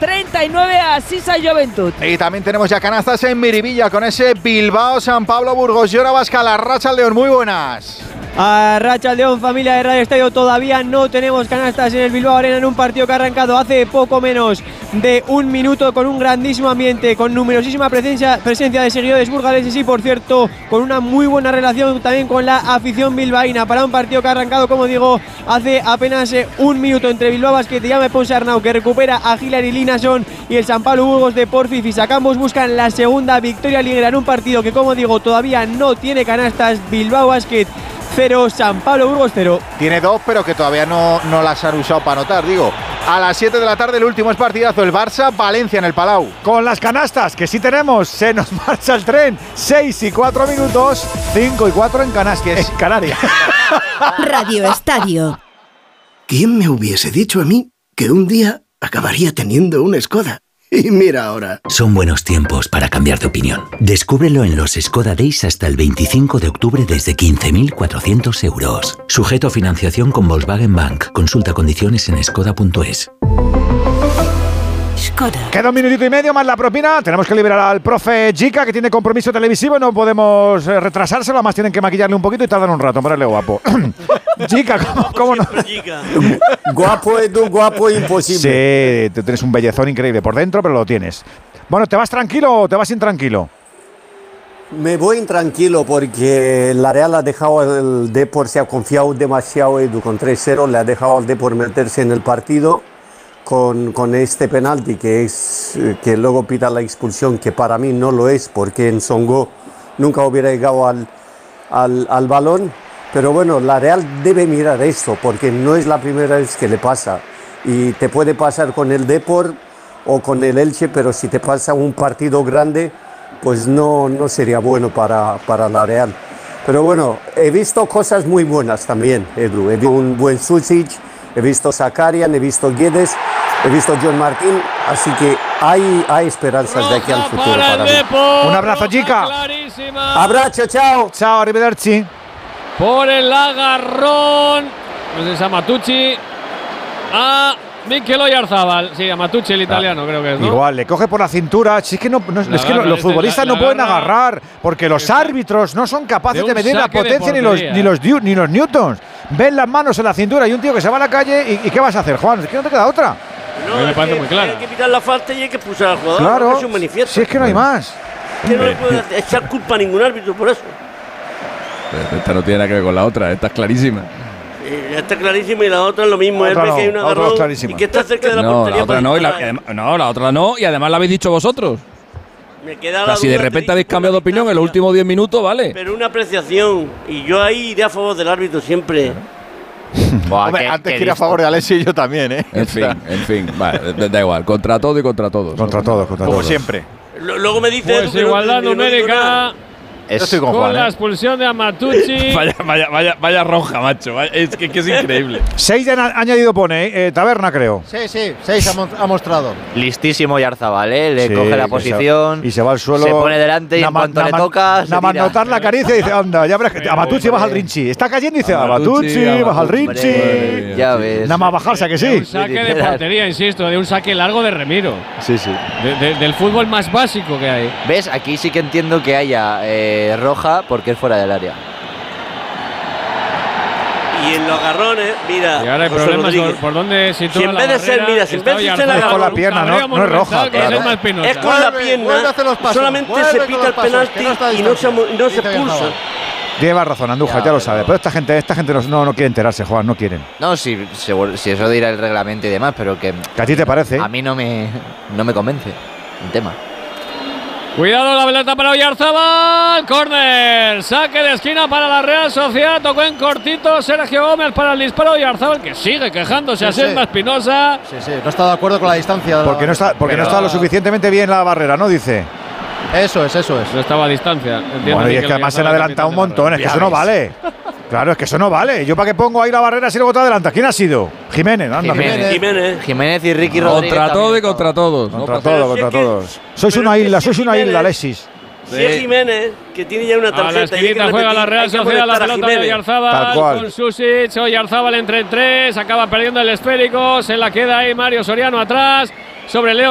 39 a Sisa Joventut. Y también tenemos ya canastas en Miribilla con ese Bilbao, San Pablo, Burgos, Llora Vasca, la Arratsaldeon. Muy buenas. Arratsaldeon, familia de Radio Estadio. Todavía no tenemos canastas en el Bilbao Arena en un partido que ha arrancado hace poco menos de un minuto, con un grandísimo ambiente, con numerosísima presencia de seguidores burgaleses y, por cierto, con una muy buena relación también con la afición bilbaína, para un partido que ha arrancado, como digo, hace apenas un minuto, entre Bilbao Basket y Jaume Ponsarnau, que recupera a Hilary Linason, y el San Pablo Burgos de Porfi Fisac. Ambos buscan la segunda victoria liguera en un partido que, como digo, todavía no tiene canastas. Bilbao Basket 0, San Pablo Burgos 0. Tiene 2, pero que todavía no las han usado para anotar, digo. A las 7 de la tarde el último es partidazo, el Barça-Valencia en el Palau. Con las canastas, que sí tenemos, se nos marcha el tren. 6 y 4 minutos, 5 y 4 en Canarias. Radio Estadio. ¿Quién me hubiese dicho a mí que un día acabaría teniendo una Skoda? Y mira ahora. Son buenos tiempos para cambiar de opinión. Descúbrelo en los Skoda Days hasta el 25 de octubre desde 15.400 euros. Sujeto a financiación con Volkswagen Bank. Consulta condiciones en skoda.es. Queda un minutito y medio más la propina. Tenemos que liberar al profe Jica, que tiene compromiso televisivo. No podemos retrasárselo, además tienen que maquillarle un poquito y tardan un rato en ponerle guapo. Jica, ¿cómo no? Guapo, Edu, guapo imposible. Sí, tú tienes un bellezón increíble por dentro, pero lo tienes. Bueno, ¿te vas tranquilo o te vas intranquilo? Me voy intranquilo porque la Real ha dejado el Depor, se ha confiado demasiado, Edu, con 3-0, le ha dejado al Depor meterse en el partido con este penalti que luego pita la expulsión, que para mí no lo es, porque en Songo nunca hubiera llegado al balón. Pero bueno, la Real debe mirar esto, porque no es la primera vez que le pasa, y te puede pasar con el Depor o con el Elche, pero si te pasa un partido grande, pues no sería bueno para la Real. Pero bueno, he visto cosas muy buenas también, Edu. He visto un buen Susic, he visto Zakarian, he visto Guedes, he visto John Martín, así que hay esperanzas de aquí al futuro para mí. Un abrazo, Jica. Abrazo, chao. Chao, arrivederci. Por el agarrón, no sé si es Matucci, a Mikel Oyarzabal. Sí, a Matucci, el italiano, creo que es, ¿no? Igual, le coge por la cintura. Si es que, es que los futbolistas no pueden agarrar, porque los árbitros no son capaces de medir la potencia ni los newtons. Ven las manos en la cintura y un tío que se va a la calle. ¿Y qué vas a hacer, Juan? Es que no te queda otra. No, me parece muy claro. Hay que pitar la falta y hay que expulsar al jugador. Claro, es un manifiesto. Si es que no hay más. Que no le puede echar culpa a ningún árbitro por eso. Esta no tiene nada que ver con la otra, esta es clarísima. Está clarísima, y la otra es lo mismo. Él ve que hay un agarrón y que está cerca de la portería. La otra no, la otra no, y además la habéis dicho vosotros. Me queda o sea, si de repente habéis cambiado de opinión en los últimos 10 minutos, vale. Pero una apreciación, y yo ahí iré a favor del árbitro siempre. Hombre, antes que ir a favor de Alexis y yo también, ¿eh? En fin, vale, da igual, contra todo y contra todos. Contra todos. Como siempre. Luego me dice pues igualdad numérica. Estoy con Juan, la expulsión de Amatucci. vaya roja, macho. Es que es increíble. 6 añadido pone, Taberna, creo. Sí, 6 ha mostrado. Listísimo Oyarzabal, le coge la posición y se va al suelo. Se pone delante y en cuanto le toca. Nada más notar la caricia y dice, anda, ya verás que Amatucci baja al Rinchi. Está cayendo y dice, Amatucci, baja al Rinchi. Ya ves. Nada más bajarse, ¿a que sí? Un saque de portería, insisto, de un saque largo de Remiro. Sí. Del fútbol más básico que hay. ¿Ves? Aquí sí que entiendo que haya roja porque es fuera del área. Y en los agarrones, mira. Y ahora hay problemas por dónde sitúa si en vez de ser, mira, si en vez de ser el agarrón, con la pierna, no es roja. Es con la pierna. Solamente se pita el penalti y no se expulsa. Lleva razón, Andújar, ya lo sabe. Pero esta gente no quiere enterarse, Juan, no quieren. No, si eso dirá el reglamento y demás, pero que a ti te parece. A mí no me convence el tema. Cuidado la pelota para Oyarzabal, córner, saque de esquina para la Real Sociedad, tocó en cortito Sergio Gómez para el disparo de Oyarzabal, que sigue quejándose a Selma Espinosa. Sí, no está de acuerdo con la distancia. Porque no está lo suficientemente bien la barrera, ¿no? Dice. Eso es. No estaba a distancia. Bueno, y es que además se le ha adelantado un montón, es que eso no vale. Claro, es que eso no vale. ¿Yo para qué pongo ahí la barrera si luego te adelanta? ¿Quién ha sido? Jiménez, anda. Jiménez y Ricky Rodríguez. Contra todo y contra todos. Contra todos. Sois una isla, Alexis. Si es Jiménez, que tiene ya una tarjeta. A la esquinita juega la Real Sociedad, la pelota de Oyarzabal con Susic. Oyarzabal entre 3, acaba perdiendo el esférico. Se la queda ahí Mario Soriano atrás sobre Leo